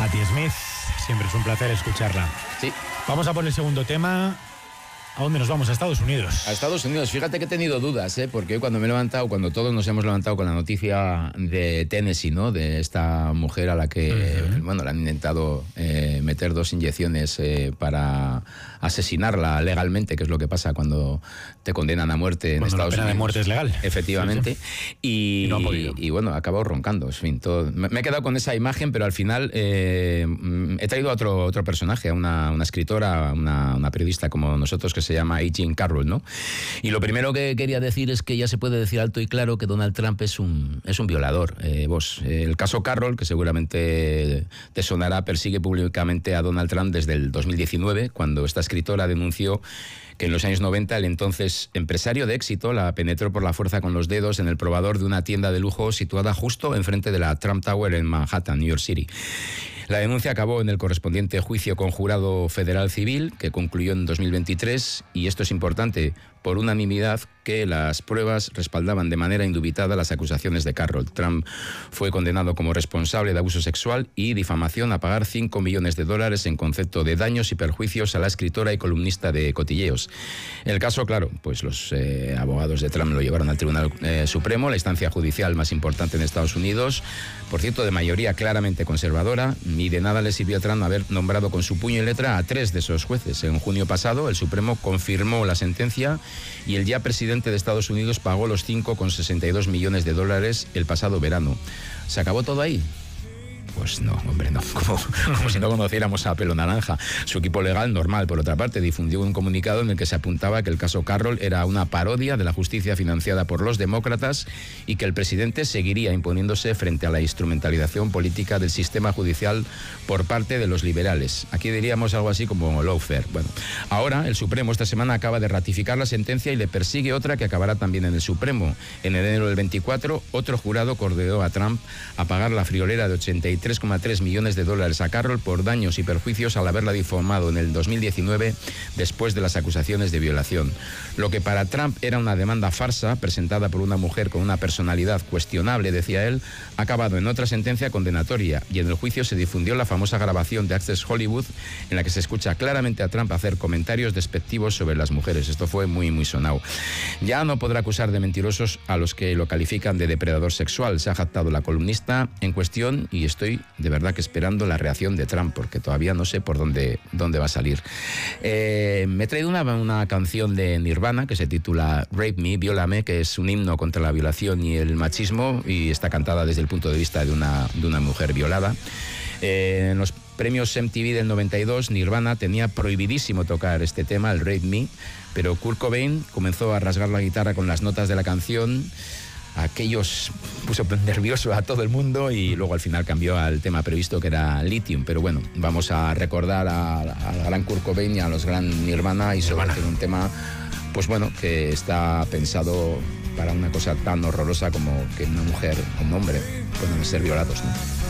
Patti Smith, siempre es un placer escucharla. Sí. Vamos a por el segundo tema. ¿A dónde nos vamos? A Estados Unidos. A Estados Unidos. Fíjate que he tenido dudas, porque hoy cuando me he levantado, cuando todos nos hemos levantado con la noticia de Tennessee, ¿no? De esta mujer a la que, bueno, le han intentado meter 2 inyecciones para asesinarla legalmente, que es lo que pasa cuando te condenan a muerte en Estados Unidos. La pena de muerte es legal. Efectivamente. Sí. Y no han podido. Y bueno, ha acabado roncando. En fin, todo. Me he quedado con esa imagen, pero al final he traído a otro personaje, a una escritora, una periodista como nosotros, que se llama Jean Carroll, ¿no? Y lo primero que quería decir es que ya se puede decir alto y claro que Donald Trump es un violador. El caso Carroll, que seguramente te sonará, persigue públicamente a Donald Trump desde el 2019, cuando esta escritora denunció que en los años 90 el entonces empresario de éxito la penetró por la fuerza con los dedos en el probador de una tienda de lujo situada justo enfrente de la Trump Tower en Manhattan, New York City. La denuncia acabó en el correspondiente juicio con jurado federal civil, que concluyó en 2023, y esto es importante, por unanimidad, que las pruebas respaldaban de manera indubitada las acusaciones de Carroll. Trump fue condenado como responsable de abuso sexual y difamación a pagar $5 millones en concepto de daños y perjuicios a la escritora y columnista de cotilleos. El caso, claro, pues los abogados de Trump lo llevaron al Tribunal Supremo, la instancia judicial más importante en Estados Unidos, por cierto, de mayoría claramente conservadora, y de nada le sirvió a Trump haber nombrado con su puño y letra a 3 de esos jueces. En junio pasado, el Supremo confirmó la sentencia y el ya presidente de Estados Unidos pagó los $5,62 millones el pasado verano. ¿Se acabó todo ahí? Pues no, hombre, no. Como si no conociéramos a Pelo Naranja. Su equipo legal, normal, por otra parte, difundió un comunicado en el que se apuntaba que el caso Carroll era una parodia de la justicia financiada por los demócratas y que el presidente seguiría imponiéndose frente a la instrumentalización política del sistema judicial por parte de los liberales. Aquí diríamos algo así como lawfare. Bueno, ahora el Supremo esta semana acaba de ratificar la sentencia y le persigue otra que acabará también en el Supremo. En enero del 24, otro jurado condenó a Trump a pagar la friolera de 83,3 millones a Carroll por daños y perjuicios al haberla difamado en el 2019 después de las acusaciones de violación. Lo que para Trump era una demanda farsa presentada por una mujer con una personalidad cuestionable, decía él, ha acabado en otra sentencia condenatoria, y en el juicio se difundió la famosa grabación de Access Hollywood en la que se escucha claramente a Trump hacer comentarios despectivos sobre las mujeres. Esto fue muy sonado. Ya no podrá acusar de mentirosos a los que lo califican de depredador sexual, se ha jactado la columnista en cuestión, y estoy de verdad que esperando la reacción de Trump, porque todavía no sé por dónde va a salir. Me he traído una canción de Nirvana que se titula Rape Me, Viólame, que es un himno contra la violación y el machismo, y está cantada desde el punto de vista de una mujer violada. En los premios MTV del 92, Nirvana tenía prohibidísimo tocar este tema, el Rape Me, pero Kurt Cobain comenzó a rasgar la guitarra con las notas de la canción. Aquellos puso nervioso a todo el mundo y luego al final cambió al tema previsto, que era Lithium. Pero bueno, vamos a recordar al gran Kurt Cobain y a los gran Nirvana, y sobre todo un tema, pues bueno, que está pensado para una cosa tan horrorosa como que una mujer o un hombre puedan ser violados, ¿no?